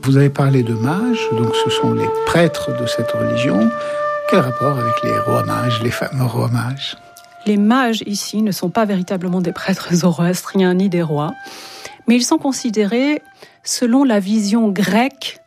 Vous avez parlé de mages, donc ce sont les prêtres de cette religion. Quel rapport avec les rois mages, les fameux rois mages ? Les mages ici ne sont pas véritablement des prêtres zoroastriens ni des rois, mais ils sont considérés selon la vision grecque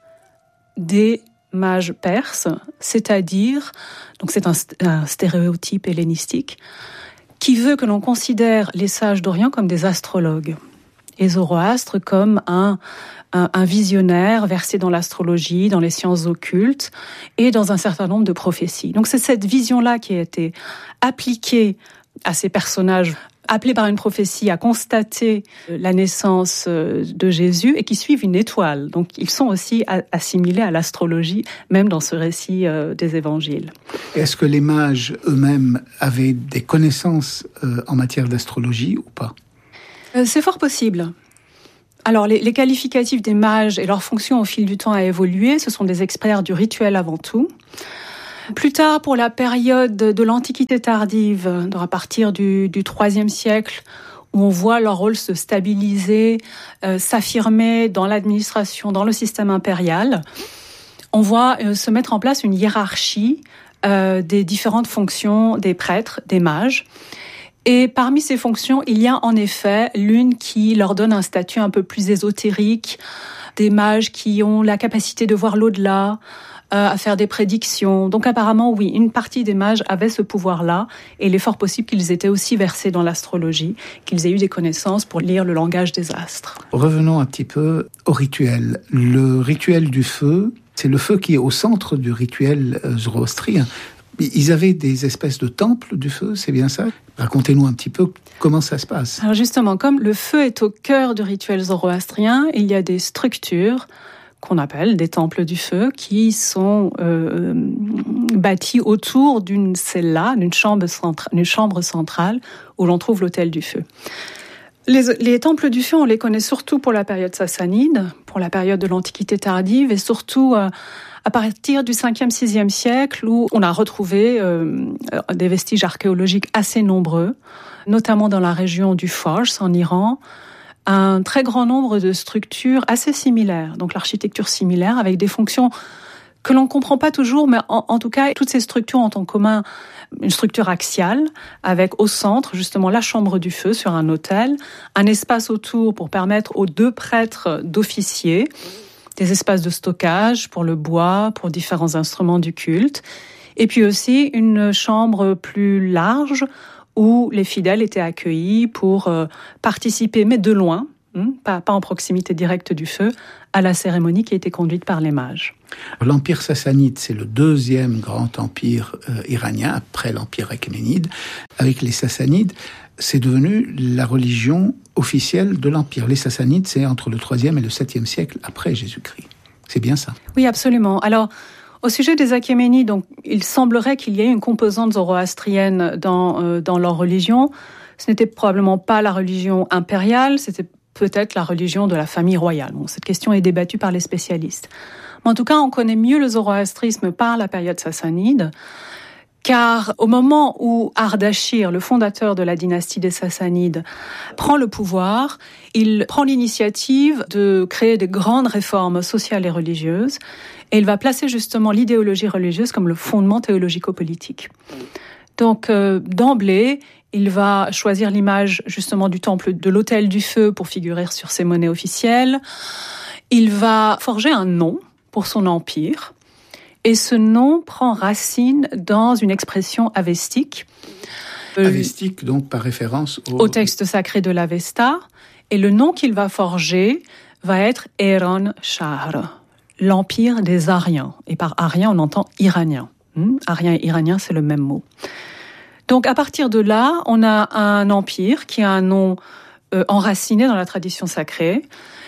des mages perses, c'est-à-dire, donc c'est un stéréotype hellénistique, qui veut que l'on considère les sages d'Orient comme des astrologues et Zoroastre comme un visionnaire versé dans l'astrologie, dans les sciences occultes et dans un certain nombre de prophéties. Donc c'est cette vision-là qui a été appliquée à ces personnages appelés par une prophétie à constater la naissance de Jésus et qui suivent une étoile. Donc ils sont aussi assimilés à l'astrologie, même dans ce récit des évangiles. Est-ce que les mages eux-mêmes avaient des connaissances en matière d'astrologie ou pas ? C'est fort possible. Alors, les qualificatifs des mages et leur fonction au fil du temps a évolué. Ce sont des experts du rituel avant tout. Plus tard, pour la période de l'Antiquité tardive, à partir du IIIe siècle, où on voit leur rôle se stabiliser, s'affirmer dans l'administration, dans le système impérial, on voit se mettre en place une hiérarchie des différentes fonctions des prêtres, des mages. Et parmi ces fonctions, il y a en effet l'une qui leur donne un statut un peu plus ésotérique, des mages qui ont la capacité de voir l'au-delà, à faire des prédictions. Donc apparemment, oui, une partie des mages avaient ce pouvoir-là, et il est fort possible qu'ils étaient aussi versés dans l'astrologie, qu'ils aient eu des connaissances pour lire le langage des astres. Revenons un petit peu au rituel. Le rituel du feu, c'est le feu qui est au centre du rituel zoroastrien. Ils avaient des espèces de temples du feu, c'est bien ça ? Racontez-nous un petit peu comment ça se passe. Alors justement, comme le feu est au cœur du rituel zoroastrien, il y a des structures qu'on appelle des temples du feu qui sont bâtis autour d'une cella, d'une chambre centrale où l'on trouve l'autel du feu. Les temples du feu, on les connaît surtout pour la période sassanide, pour la période de l'Antiquité tardive et surtout à partir du 5e, 6e siècle où on a retrouvé des vestiges archéologiques assez nombreux, notamment dans la région du Fars en Iran, un très grand nombre de structures assez similaires, donc l'architecture similaire avec des fonctions que l'on ne comprend pas toujours, mais en tout cas, toutes ces structures ont en commun une structure axiale, avec au centre, justement, la chambre du feu sur un autel, un espace autour pour permettre aux deux prêtres d'officier, des espaces de stockage pour le bois, pour différents instruments du culte, et puis aussi une chambre plus large où les fidèles étaient accueillis pour participer, mais de loin, pas en proximité directe du feu, à la cérémonie qui était conduite par les mages. L'empire sassanide, c'est le deuxième grand empire iranien, après l'empire achéménide. Avec les sassanides, c'est devenu la religion officielle de l'empire. Les sassanides, c'est entre le 3e et le 7e siècle après Jésus-Christ. C'est bien ça ? Oui, absolument. Alors, au sujet des Achéménides, donc, il semblerait qu'il y ait une composante zoroastrienne dans leur religion. Ce n'était probablement pas la religion impériale, c'était peut-être la religion de la famille royale. Bon, cette question est débattue par les spécialistes. Mais en tout cas, on connaît mieux le zoroastrisme par la période sassanide, car au moment où Ardashir, le fondateur de la dynastie des Sassanides, prend le pouvoir, il prend l'initiative de créer de grandes réformes sociales et religieuses, et il va placer justement l'idéologie religieuse comme le fondement théologico-politique. Donc, d'emblée, il va choisir l'image justement du temple de l'autel du feu pour figurer sur ses monnaies officielles. Il va forger un nom pour son empire. Et ce nom prend racine dans une expression avestique. Avestique, donc par référence au texte sacré de l'Avesta. Et le nom qu'il va forger va être Eron Shahr, l'empire des Ariens. Et par Arien, on entend iranien. Arien et iranien, c'est le même mot. Donc à partir de là, on a un empire qui a un nom enraciné dans la tradition sacrée.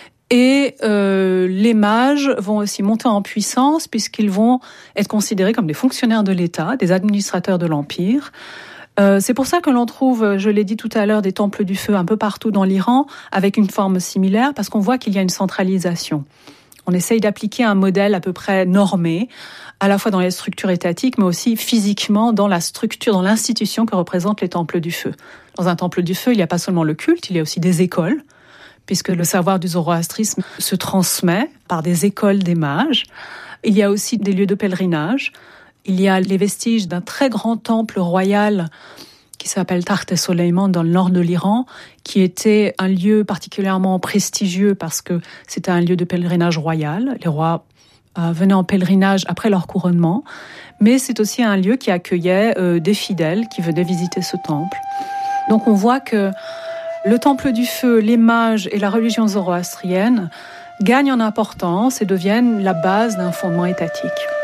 Et les mages vont aussi monter en puissance puisqu'ils vont être considérés comme des fonctionnaires de l'État, des administrateurs de l'Empire. C'est pour ça que l'on trouve, je l'ai dit tout à l'heure, des temples du feu un peu partout dans l'Iran avec une forme similaire parce qu'on voit qu'il y a une centralisation. On essaye d'appliquer un modèle à peu près normé, à la fois dans les structures étatiques, mais aussi physiquement dans la structure, dans l'institution que représentent les temples du feu. Dans un temple du feu, il n'y a pas seulement le culte, il y a aussi des écoles, puisque le savoir du zoroastrisme se transmet par des écoles des mages. Il y a aussi des lieux de pèlerinage. Il y a les vestiges d'un très grand temple royal qui s'appelle Takht Soleiman dans le nord de l'Iran, qui était un lieu particulièrement prestigieux parce que c'était un lieu de pèlerinage royal. Les rois venaient en pèlerinage après leur couronnement, mais c'est aussi un lieu qui accueillait des fidèles qui venaient visiter ce temple. Donc on voit que le temple du feu, les mages et la religion zoroastrienne gagnent en importance et deviennent la base d'un fondement étatique.